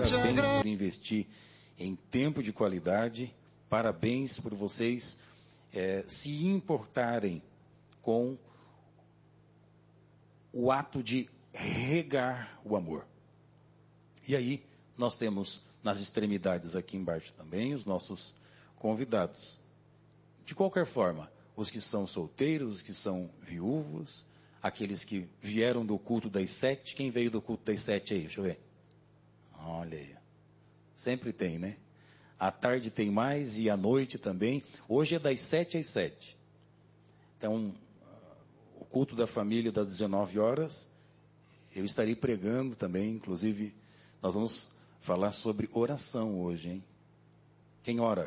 parabéns por investir em tempo de qualidade, parabéns por vocês se importarem com o ato de regar o amor. E aí, nós temos nas extremidades aqui embaixo também os nossos convidados. De qualquer forma, os que são solteiros, os que são viúvos, aqueles que vieram do culto das 7. Quem veio do culto das 7 aí? Deixa eu ver. Olha aí. Sempre tem, né? À tarde tem mais e à noite também. Hoje é das 7 às 7. Então, o culto da família das 19 horas, eu estarei pregando também, inclusive, nós vamos falar sobre oração hoje, hein? Quem ora?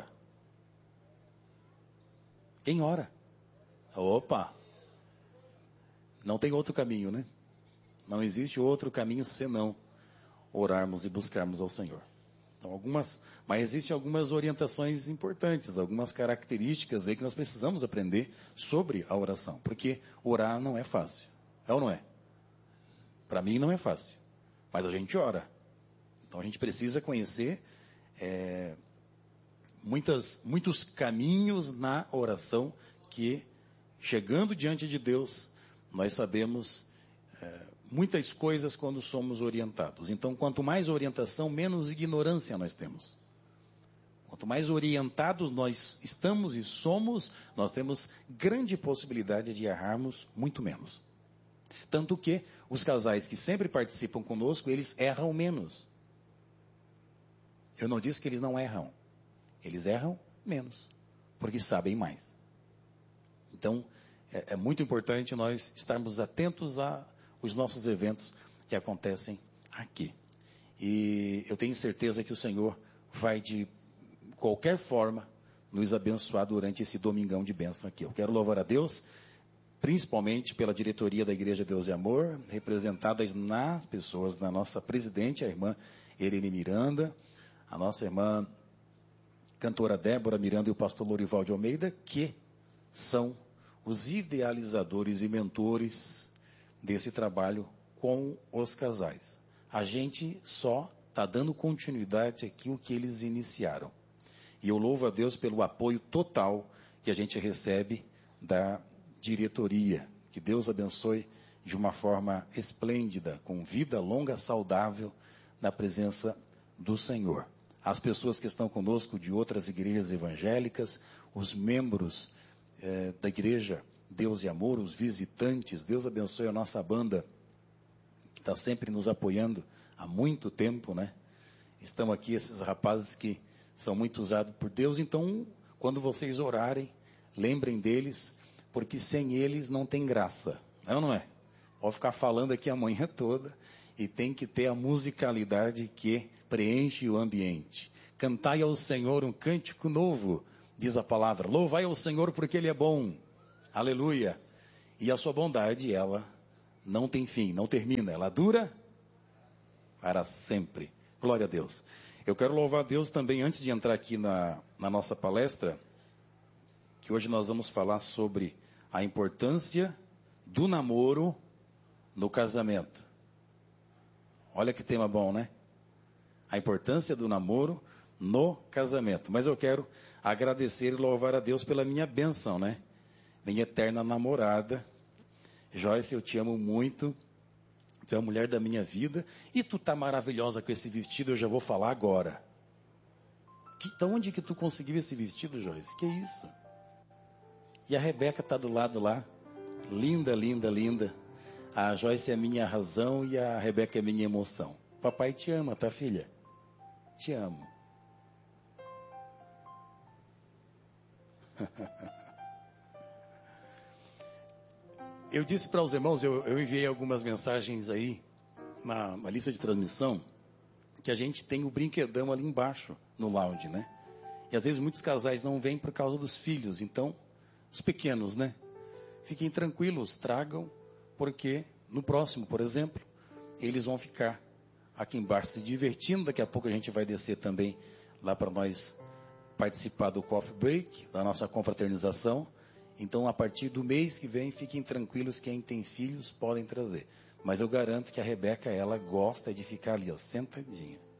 Quem ora? Opa! Não tem outro caminho, né? Não existe outro caminho senão orarmos e buscarmos ao Senhor. Então, mas existem algumas orientações importantes, algumas características aí que nós precisamos aprender sobre a oração. Porque orar não é fácil. É ou não é? Para mim não é fácil. Mas a gente ora. Então a gente precisa conhecer muitos caminhos na oração que, chegando diante de Deus, nós sabemos muitas coisas quando somos orientados. Então, quanto mais orientação, menos ignorância nós temos. Quanto mais orientados nós estamos e somos, nós temos grande possibilidade de errarmos muito menos. Tanto que os casais que sempre participam conosco, eles erram menos. Eu não disse que eles não erram. Eles erram menos, porque sabem mais. Então, é muito importante nós estarmos atentos aos nossos eventos que acontecem aqui. E eu tenho certeza que o Senhor vai, de qualquer forma, nos abençoar durante esse domingão de bênção aqui. Eu quero louvar a Deus, principalmente pela diretoria da Igreja Deus e Amor, representadas nas pessoas da nossa presidente, a irmã Irene Miranda, a nossa irmã cantora Débora Miranda e o pastor Lorival de Almeida, que são os idealizadores e mentores desse trabalho com os casais. A gente só está dando continuidade àquilo que eles iniciaram. E eu louvo a Deus pelo apoio total que a gente recebe da diretoria. Que Deus abençoe de uma forma esplêndida, com vida longa, saudável, na presença do Senhor. As pessoas que estão conosco de outras igrejas evangélicas, os membros da igreja Deus e Amor, os visitantes, Deus abençoe a nossa banda, que está sempre nos apoiando há muito tempo, né? Estão aqui esses rapazes que são muito usados por Deus, então, quando vocês orarem, lembrem deles, porque sem eles não tem graça, é ou não é? Pode ficar falando aqui a manhã toda, e tem que ter a musicalidade que preenche o ambiente. Cantai ao Senhor um cântico novo, diz a palavra. Louvai ao Senhor porque Ele é bom. Aleluia. E a sua bondade, ela não tem fim, não termina. Ela dura para sempre. Glória a Deus. Eu quero louvar a Deus também, antes de entrar aqui na nossa palestra, que hoje nós vamos falar sobre a importância do namoro no casamento. Olha que tema bom, né? A importância do namoro no casamento. Mas eu quero agradecer e louvar a Deus pela minha bênção, né? Minha eterna namorada. Joyce, eu te amo muito. Tu é a mulher da minha vida. E tu tá maravilhosa com esse vestido, eu já vou falar agora. Da onde que tu conseguiu esse vestido, Joyce? Que isso? E a Rebeca tá do lado lá. Linda, linda, linda. A Joyce é a minha razão e a Rebeca é a minha emoção. Papai te ama, tá, filha? Te amo. Eu disse para os irmãos, eu enviei algumas mensagens aí na lista de transmissão, que a gente tem o brinquedão ali embaixo no lounge, né? E às vezes muitos casais não vêm por causa dos filhos, então, os pequenos, né? Fiquem tranquilos, tragam, porque no próximo, por exemplo, eles vão ficar aqui embaixo se divertindo. Daqui a pouco a gente vai descer também lá para nós participar do coffee break, da nossa confraternização. Então, a partir do mês que vem, fiquem tranquilos, quem tem filhos podem trazer. Mas eu garanto que a Rebeca, ela gosta de ficar ali, ó, sentadinha.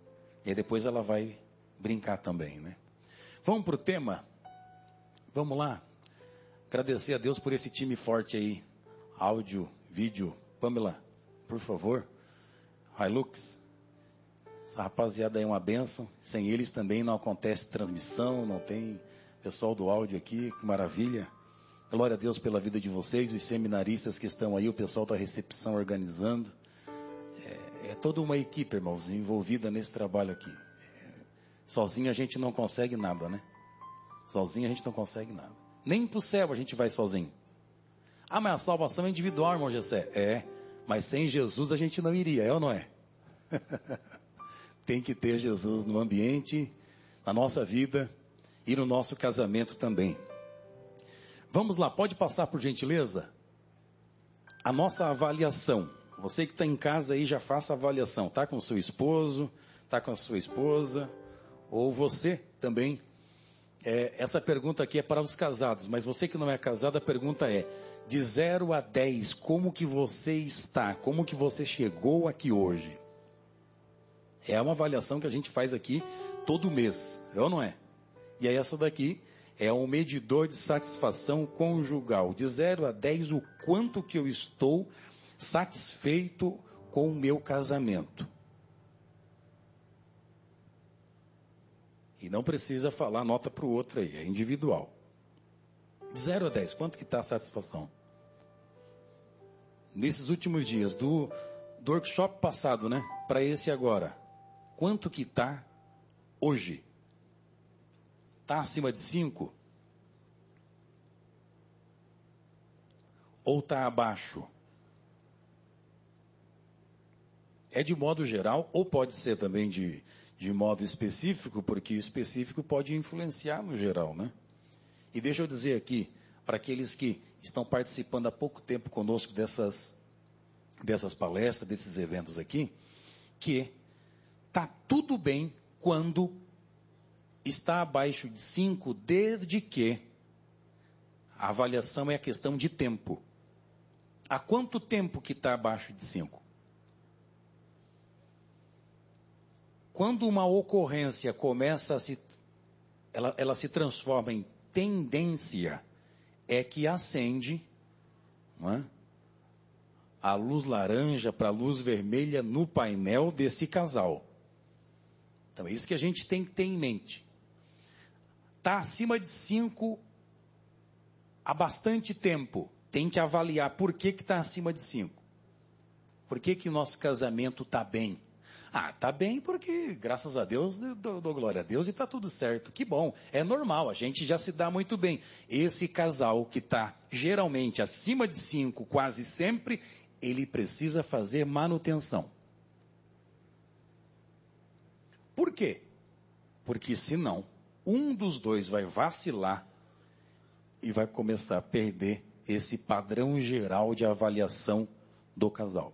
E aí depois ela vai brincar também, né? Vamos para o tema? Vamos lá. Agradecer a Deus por esse time forte aí. Áudio, vídeo. Pamela, por favor. Hilux. Essa rapaziada aí é uma bênção. Sem eles também não acontece transmissão, não tem pessoal do áudio aqui. Que maravilha. Glória a Deus pela vida de vocês, os seminaristas que estão aí, o pessoal da recepção organizando. É toda uma equipe, irmãos, envolvida nesse trabalho aqui. Sozinho a gente não consegue nada, né? Sozinho a gente não consegue nada. Nem para o céu a gente vai sozinho. Ah, mas a salvação é individual, irmão Gessé. É, mas sem Jesus a gente não iria, é ou não é? Tem que ter Jesus no ambiente, na nossa vida e no nosso casamento também. Vamos lá, pode passar por gentileza? A nossa avaliação. Você que está em casa aí já faça a avaliação. Está com o seu esposo, está com a sua esposa, ou você também. Essa pergunta aqui é para os casados, mas você que não é casado, a pergunta é, de 0 a 10, como que você está? Como que você chegou aqui hoje? É uma avaliação que a gente faz aqui todo mês, é ou não é? E aí essa daqui é um medidor de satisfação conjugal. De 0 a 10, o quanto que eu estou satisfeito com o meu casamento. E não precisa falar nota para o outro aí, é individual. De 0 a 10, quanto que está a satisfação? Nesses últimos dias, do workshop passado, né, para esse agora, quanto que está hoje? Está acima de 5? Ou está abaixo? É de modo geral, ou pode ser também de modo específico, porque o específico pode influenciar no geral, né? E deixa eu dizer aqui, para aqueles que estão participando há pouco tempo conosco dessas palestras, desses eventos aqui, que está tudo bem quando está abaixo de 5, desde que a avaliação é a questão de tempo. Há quanto tempo que está abaixo de 5? Quando uma ocorrência começa ela se transforma em tendência, é que acende, não é, a luz laranja para a luz vermelha no painel desse casal. Então é isso que a gente tem que ter em mente. Está acima de 5 há bastante tempo. Tem que avaliar por que está acima de 5. Por que o nosso casamento está bem? Ah, está bem porque, graças a Deus, dou glória a Deus e está tudo certo. Que bom, é normal, a gente já se dá muito bem. Esse casal que está geralmente acima de 5, quase sempre, ele precisa fazer manutenção. Por quê? Porque senão, um dos dois vai vacilar e vai começar a perder esse padrão geral de avaliação do casal.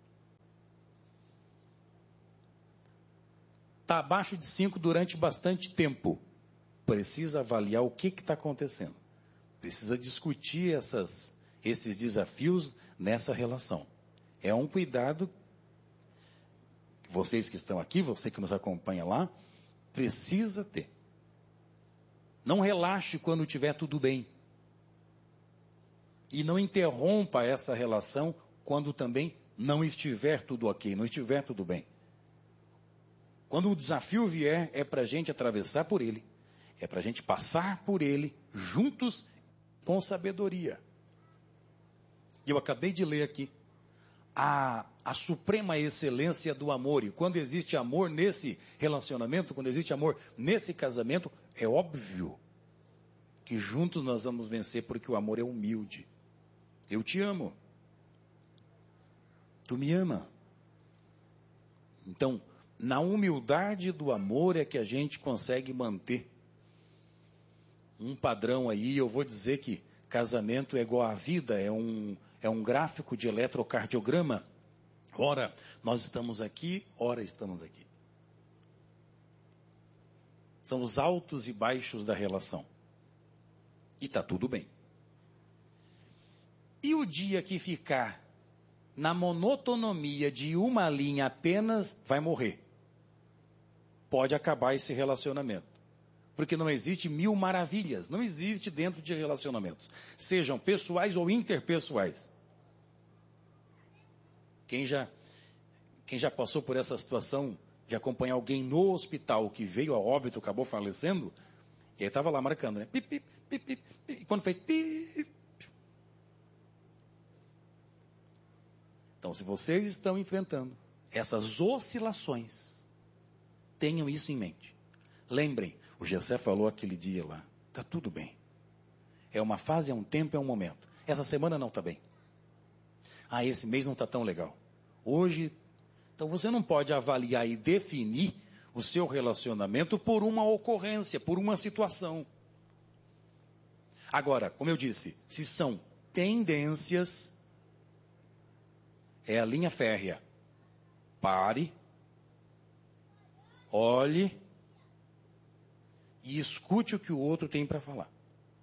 Está abaixo de 5 durante bastante tempo. Precisa avaliar o que está acontecendo. Precisa discutir esses desafios nessa relação. É um cuidado que vocês que estão aqui, você que nos acompanha lá, precisa ter. Não relaxe quando estiver tudo bem. E não interrompa essa relação quando também não estiver tudo ok, não estiver tudo bem. Quando o desafio vier, é para a gente atravessar por ele. É para a gente passar por ele juntos com sabedoria. Eu acabei de ler aqui a suprema excelência do amor. E quando existe amor nesse relacionamento, quando existe amor nesse casamento, é óbvio que juntos nós vamos vencer, porque o amor é humilde. Eu te amo. Tu me ama. Então, na humildade do amor é que a gente consegue manter um padrão aí. Eu vou dizer que casamento é igual à vida, é um gráfico de eletrocardiograma. Ora, nós estamos aqui, ora estamos aqui. São os altos e baixos da relação. E está tudo bem. E o dia que ficar na monotonomia de uma linha apenas, vai morrer. pode acabar esse relacionamento. Porque não existe mil maravilhas, não existe dentro de relacionamentos, sejam pessoais ou interpessoais. Quem já passou por essa situação de acompanhar alguém no hospital que veio a óbito, acabou falecendo, e aí estava lá marcando, né? Pip, pip, pip, pip, pip, e quando fez pip. Então, se vocês estão enfrentando essas oscilações, tenham isso em mente. Lembrem, o Gessé falou aquele dia lá, está tudo bem. É uma fase, é um tempo, é um momento. Essa semana não está bem. Ah, esse mês não está tão legal. Hoje, então você não pode avaliar e definir o seu relacionamento por uma ocorrência, por uma situação. Agora, como eu disse, se são tendências, é a linha férrea. Pare, olhe e escute o que o outro tem para falar.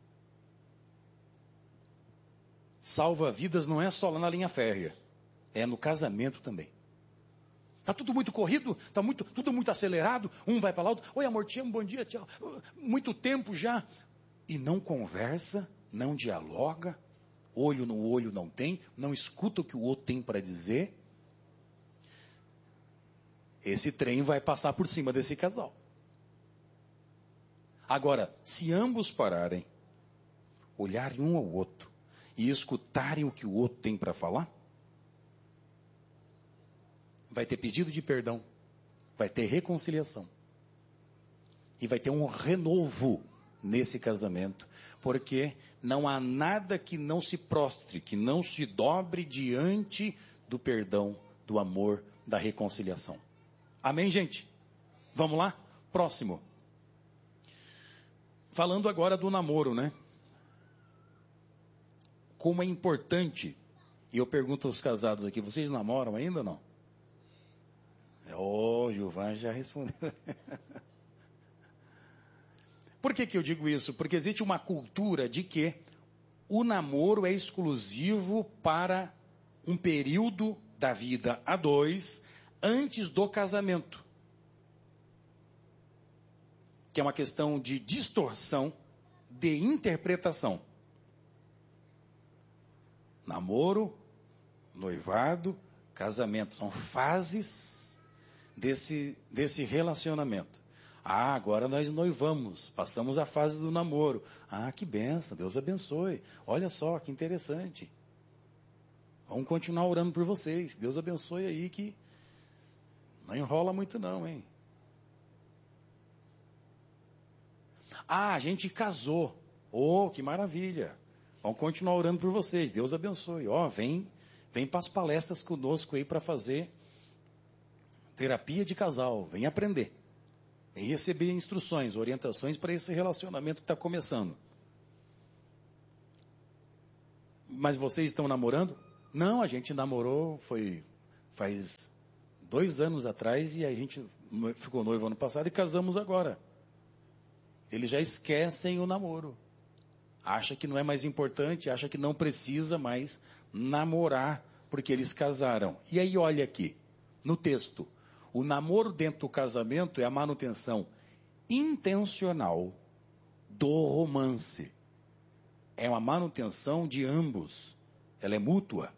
Salva vidas não é só lá na linha férrea, é no casamento também. Está tudo muito corrido, está tudo muito acelerado, um vai para lá, outro, oi amor, te amo, bom dia, tchau. Muito tempo já. E não conversa, não dialoga, olho no olho não tem, não escuta o que o outro tem para dizer. Esse trem vai passar por cima desse casal. Agora, se ambos pararem, olharem um ao outro e escutarem o que o outro tem para falar, vai ter pedido de perdão, vai ter reconciliação e vai ter um renovo nesse casamento, porque não há nada que não se prostre, que não se dobre diante do perdão, do amor, da reconciliação. Amém, gente? Vamos lá? Próximo. Falando agora do namoro, né? Como é importante, e eu pergunto aos casados aqui, vocês namoram ainda ou não? Oh, Gilvan já respondeu. Por que eu digo isso? Porque existe uma cultura de que o namoro é exclusivo para um período da vida a dois, antes do casamento. Que é uma questão de distorção, de interpretação. Namoro, noivado, casamento, são fases desse relacionamento. Ah, agora nós noivamos, passamos a fase do namoro. Ah, que benção, Deus abençoe. Olha só, que interessante. Vamos continuar orando por vocês. Deus abençoe aí, que não enrola muito não, hein? Ah, a gente casou. Oh, que maravilha. Vamos continuar orando por vocês. Deus abençoe. Ó, vem para as palestras conosco aí para fazer terapia de casal. Vem aprender. Vem receber instruções, orientações para esse relacionamento que está começando. Mas vocês estão namorando? Não, a gente namorou, faz 2 anos atrás e a gente ficou noivo ano passado e casamos agora. Eles já esquecem o namoro. Acha que não é mais importante, acha que não precisa mais namorar porque eles casaram. E aí olha aqui, no texto. O namoro dentro do casamento é a manutenção intencional do romance. É uma manutenção de ambos. Ela é mútua.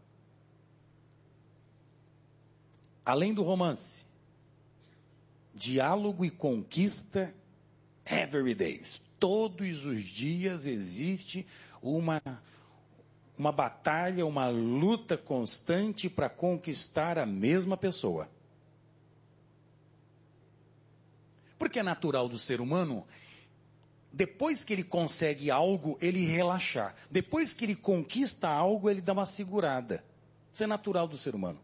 Além do romance, diálogo e conquista every day. Todos os dias existe uma batalha, uma luta constante para conquistar a mesma pessoa. Porque é natural do ser humano, depois que ele consegue algo, ele relaxar. Depois que ele conquista algo, ele dá uma segurada. Isso é natural do ser humano.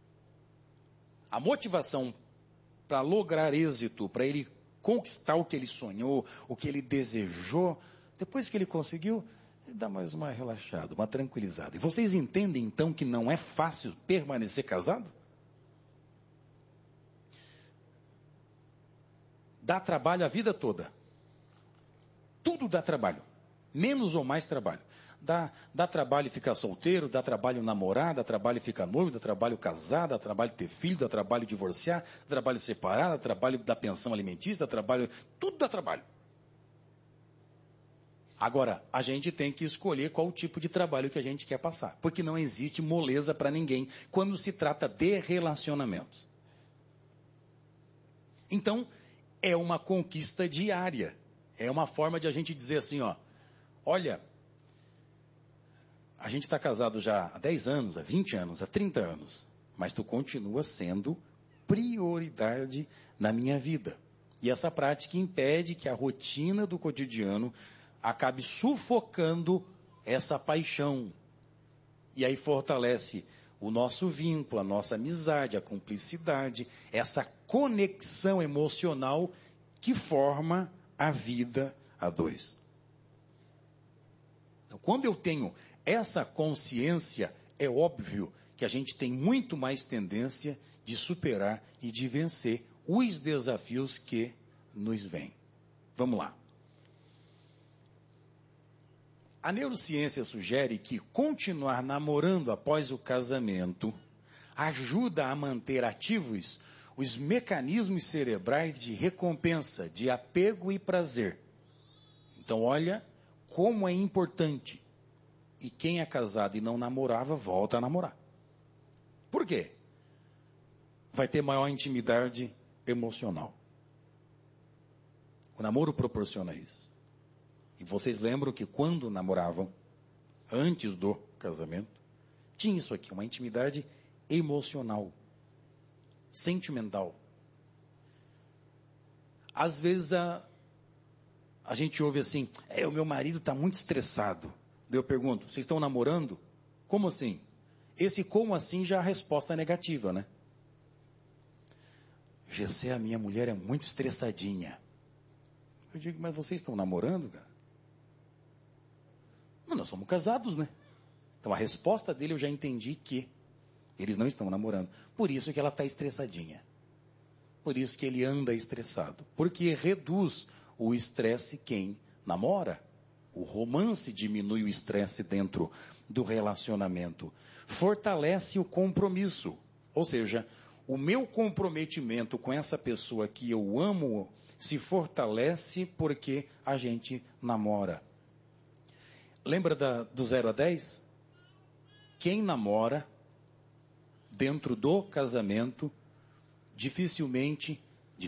A motivação para lograr êxito, para ele conquistar o que ele sonhou, o que ele desejou, depois que ele conseguiu, ele dá mais uma relaxada, uma tranquilizada. E vocês entendem então que não é fácil permanecer casado? Dá trabalho a vida toda. Tudo dá trabalho. Menos ou mais trabalho. Dá trabalho ficar solteiro, dá trabalho namorar, dá trabalho ficar noivo, dá trabalho casar, dá trabalho ter filho, dá trabalho divorciar, dá trabalho separar, dá trabalho da pensão alimentícia, dá trabalho... Tudo dá trabalho. Agora, a gente tem que escolher qual o tipo de trabalho que a gente quer passar. Porque não existe moleza para ninguém quando se trata de relacionamentos. Então, é uma conquista diária. É uma forma de a gente dizer assim, ó, olha, a gente está casado já há 10 anos, há 20 anos, há 30 anos, mas tu continua sendo prioridade na minha vida. E essa prática impede que a rotina do cotidiano acabe sufocando essa paixão. E aí fortalece o nosso vínculo, a nossa amizade, a cumplicidade, essa conexão emocional que forma a vida a dois. Então, quando eu tenho essa consciência, é óbvio que a gente tem muito mais tendência de superar e de vencer os desafios que nos vêm. Vamos lá. A neurociência sugere que continuar namorando após o casamento ajuda a manter ativos os mecanismos cerebrais de recompensa, de apego e prazer. Então, olha como é importante. E quem é casado e não namorava, volta a namorar. Por quê? Vai ter maior intimidade emocional. O namoro proporciona isso. E vocês lembram que quando namoravam, antes do casamento, tinha isso aqui, uma intimidade emocional, sentimental. Às vezes a gente ouve assim, o meu marido está muito estressado. Eu pergunto, vocês estão namorando? Como assim? Esse como assim já é a resposta negativa, né? Gessé, a minha mulher é muito estressadinha. Eu digo, mas vocês estão namorando, cara? Não, nós somos casados, né? Então a resposta dele eu já entendi que eles não estão namorando. Por isso que ela está estressadinha. Por isso que ele anda estressado. Porque reduz o estresse quem namora. O romance diminui o estresse dentro do relacionamento. Fortalece o compromisso. Ou seja, o meu comprometimento com essa pessoa que eu amo se fortalece porque a gente namora. Lembra do 0 a 10? Quem namora dentro do casamento, dificilmente,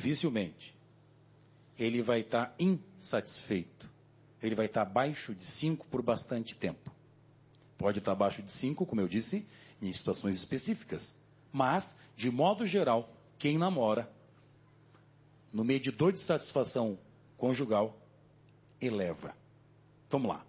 ele vai estar insatisfeito. Ele vai estar abaixo de 5 por bastante tempo. Pode estar abaixo de 5, como eu disse, em situações específicas. Mas, de modo geral, quem namora, no medidor de satisfação conjugal, eleva. Vamos lá.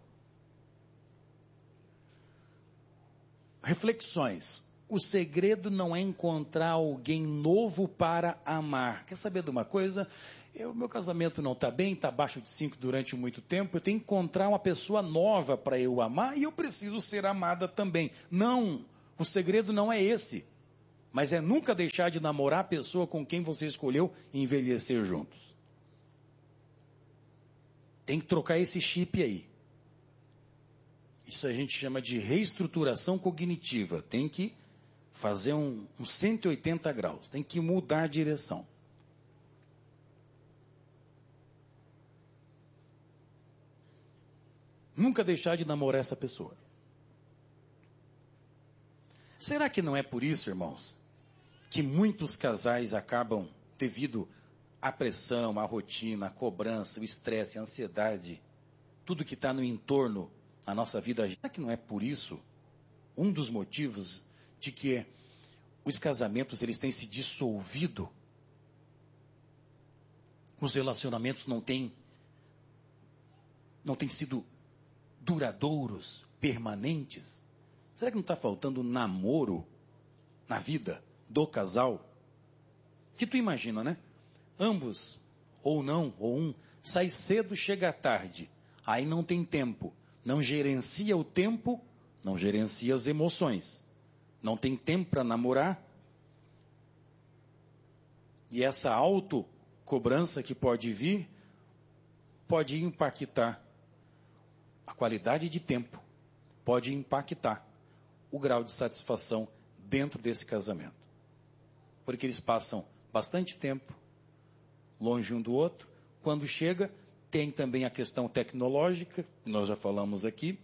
Reflexões. O segredo não é encontrar alguém novo para amar. Quer saber de uma coisa? Meu casamento não está bem, está abaixo de 5 durante muito tempo. Eu tenho que encontrar uma pessoa nova para eu amar e eu preciso ser amada também. Não, o segredo não é esse. Mas é nunca deixar de namorar a pessoa com quem você escolheu e envelhecer juntos. Tem que trocar esse chip aí. Isso a gente chama de reestruturação cognitiva. Tem que fazer um 180 graus. Tem que mudar a direção. Nunca deixar de namorar essa pessoa. Será que não é por isso, irmãos, que muitos casais acabam, devido à pressão, à rotina, à cobrança, o estresse, a ansiedade, tudo que está no entorno da nossa vida, será que não é por isso um dos motivos de que os casamentos eles têm se dissolvido? Os relacionamentos não têm sido duradouros, permanentes? Será que não está faltando namoro na vida do casal? Que tu imagina, né? Ambos, ou não, ou um, sai cedo, chega tarde. Aí não tem tempo. Não gerencia o tempo, não gerencia as emoções. Não tem tempo para namorar. E essa autocobrança que pode vir, pode impactar a qualidade de tempo pode impactar o grau de satisfação dentro desse casamento. Porque eles passam bastante tempo longe um do outro. Quando chega, tem também a questão tecnológica, nós já falamos aqui.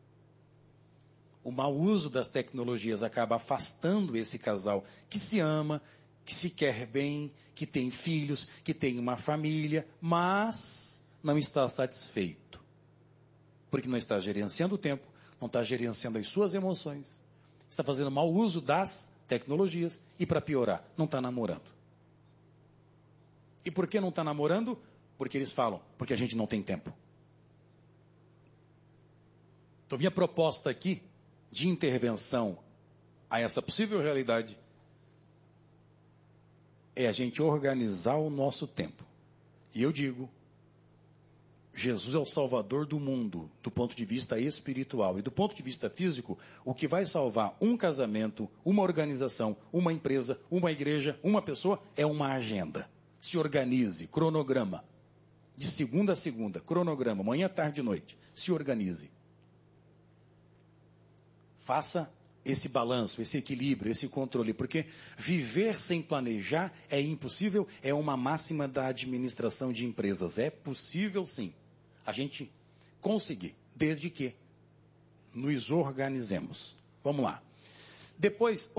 O mau uso das tecnologias acaba afastando esse casal que se ama, que se quer bem, que tem filhos, que tem uma família, mas não está satisfeito. Porque não está gerenciando o tempo, não está gerenciando as suas emoções, está fazendo mau uso das tecnologias e, para piorar, não está namorando. E por que não está namorando? Porque eles falam, porque a gente não tem tempo. Então, minha proposta aqui de intervenção a essa possível realidade é a gente organizar o nosso tempo. E eu digo, Jesus é o Salvador do mundo, do ponto de vista espiritual. E do ponto de vista físico, o que vai salvar um casamento, uma organização, uma empresa, uma igreja, uma pessoa, é uma agenda. Se organize, cronograma. De segunda a segunda, cronograma, manhã, tarde e noite. Se organize. Faça esse balanço, esse equilíbrio, esse controle, porque viver sem planejar é impossível, é uma máxima da administração de empresas. É possível sim, a gente conseguir, desde que nos organizemos. Vamos lá. Depois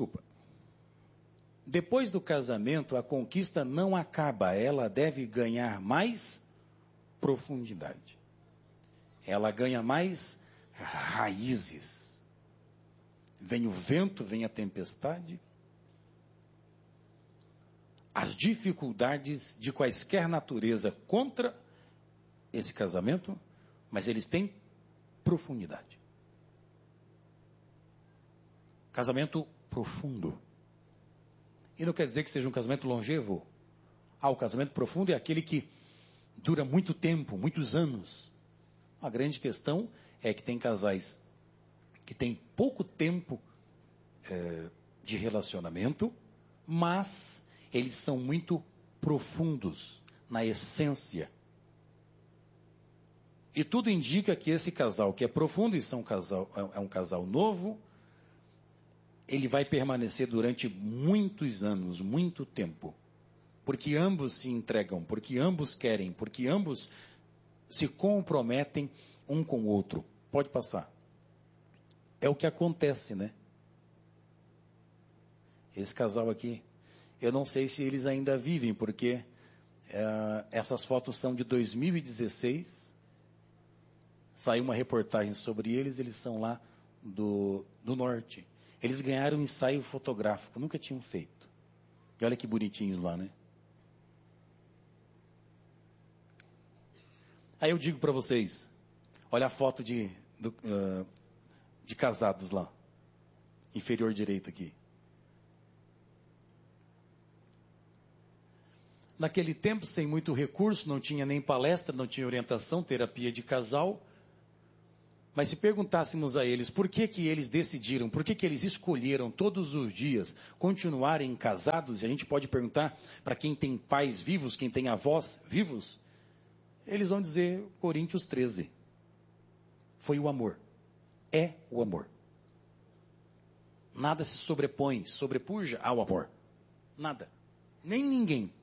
do casamento, a conquista não acaba, ela deve ganhar mais profundidade. Ela ganha mais raízes. Vem o vento, vem a tempestade. As dificuldades de quaisquer natureza contra esse casamento, mas eles têm profundidade. Casamento profundo. E não quer dizer que seja um casamento longevo. O casamento profundo é aquele que dura muito tempo, muitos anos. A grande questão é que tem casais que têm pouco tempo de relacionamento, mas eles são muito profundos na essência. E tudo indica que esse casal que é profundo, e é um casal novo, ele vai permanecer durante muitos anos, muito tempo. Porque ambos se entregam, porque ambos querem, porque ambos se comprometem um com o outro. Pode passar. É o que acontece, né? Esse casal aqui, eu não sei se eles ainda vivem, porque essas fotos são de 2016. Saiu uma reportagem sobre eles, eles são lá do norte. Eles ganharam um ensaio fotográfico, nunca tinham feito. E olha que bonitinhos lá, né? Aí eu digo para vocês, olha a foto de casados lá, inferior direito aqui. Naquele tempo, sem muito recurso, não tinha nem palestra, não tinha orientação, terapia de casal. Mas se perguntássemos a eles por que eles decidiram, por que eles escolheram todos os dias continuarem casados, e a gente pode perguntar para quem tem pais vivos, quem tem avós vivos, eles vão dizer Coríntios 13. Foi o amor. É o amor. Nada se sobrepuja ao amor. Nada. Nem ninguém.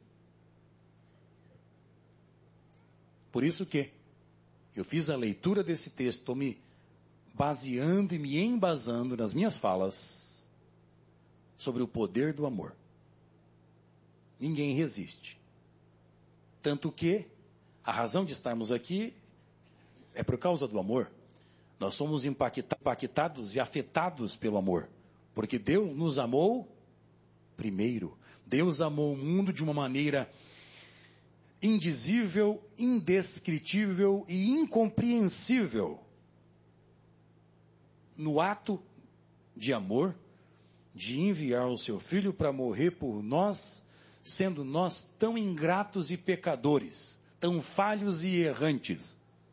Por isso que eu fiz a leitura desse texto, estou me baseando e me embasando nas minhas falas sobre o poder do amor. Ninguém resiste. Tanto que a razão de estarmos aqui é por causa do amor. Nós somos impactados e afetados pelo amor. Porque Deus nos amou primeiro. Deus amou o mundo de uma maneira indizível, indescritível e incompreensível. No ato de amor, de enviar o seu Filho para morrer por nós, sendo nós tão ingratos e pecadores, tão falhos e errantes.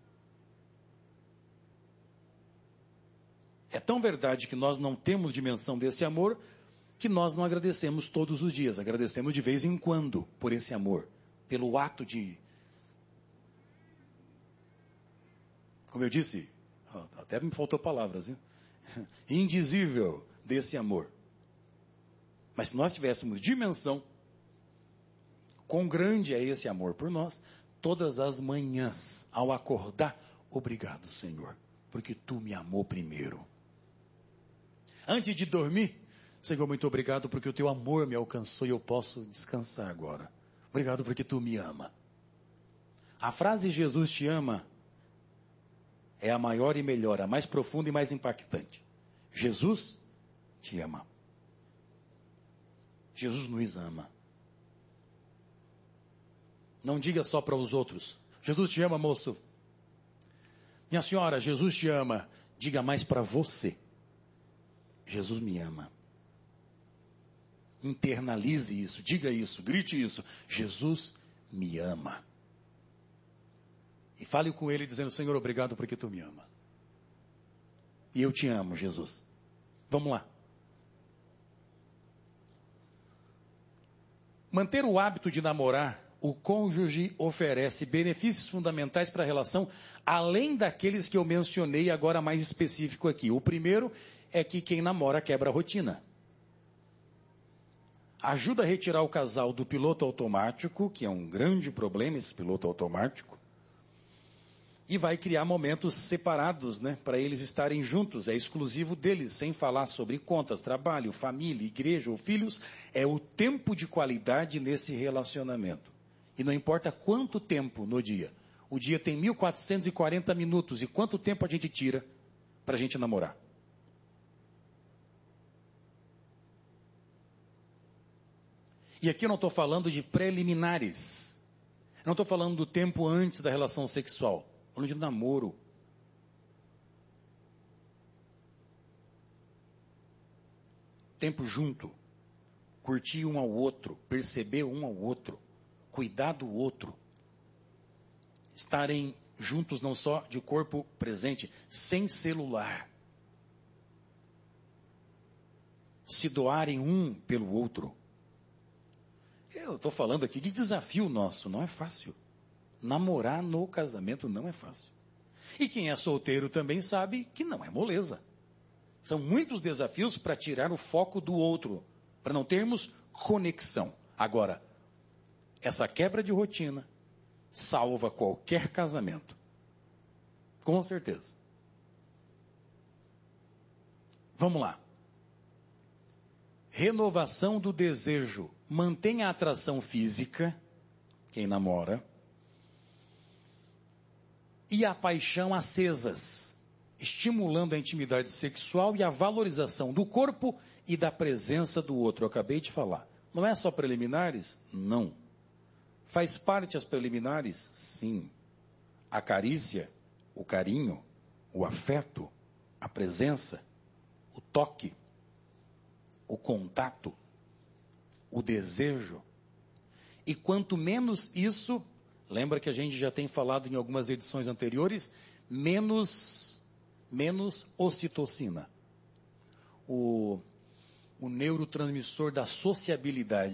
É tão verdade que nós não temos dimensão desse amor, que nós não agradecemos todos os dias, agradecemos de vez em quando por esse amor, pelo ato de como eu disse, até me faltou palavras, viu? Indizível desse amor. Mas se nós tivéssemos dimensão, quão grande é esse amor por nós, todas as manhãs, ao acordar, obrigado, Senhor, porque Tu me amou primeiro. Antes de dormir, Senhor, muito obrigado porque o Teu amor me alcançou e eu posso descansar agora. Obrigado porque Tu me ama. A frase Jesus te ama é a maior e melhor, a mais profunda e mais impactante. Jesus te ama. Jesus nos ama. Não diga só para os outros. Jesus te ama, moço. Minha senhora, Jesus te ama. Diga mais para você. Jesus me ama. Internalize isso, diga isso, grite isso. Jesus me ama. E fale com Ele dizendo, Senhor, obrigado porque Tu me ama. E eu te amo, Jesus. Vamos lá. Manter o hábito de namorar, o cônjuge oferece benefícios fundamentais para a relação, além daqueles que eu mencionei agora mais específico aqui. O primeiro é que quem namora quebra a rotina. Ajuda a retirar o casal do piloto automático, que é um grande problema esse piloto automático, e vai criar momentos separados, né, para eles estarem juntos, é exclusivo deles, sem falar sobre contas, trabalho, família, igreja ou filhos, é o tempo de qualidade nesse relacionamento. E não importa quanto tempo no dia, o dia tem 1440 minutos, e quanto tempo a gente tira para a gente namorar? E aqui eu não estou falando de preliminares. Não estou falando do tempo antes da relação sexual. Estou falando de namoro. Tempo junto. Curtir um ao outro. Perceber um ao outro. Cuidar do outro. Estarem juntos não só de corpo presente, sem celular. Se doarem um pelo outro. Eu estou falando aqui de desafio nosso, não é fácil. Namorar no casamento não é fácil. E quem é solteiro também sabe que não é moleza. São muitos desafios para tirar o foco do outro, para não termos conexão. Agora, essa quebra de rotina salva qualquer casamento. Com certeza. Vamos lá. Renovação do desejo. Mantém a atração física, quem namora, e a paixão acesas, estimulando a intimidade sexual e a valorização do corpo e da presença do outro. Eu acabei de falar. Não é só preliminares? Não. Faz parte as preliminares? Sim. A carícia, o carinho, o afeto, a presença, o toque, o contato, o desejo. E quanto menos isso, lembra que a gente já tem falado em algumas edições anteriores, menos ocitocina. O neurotransmissor da sociabilidade.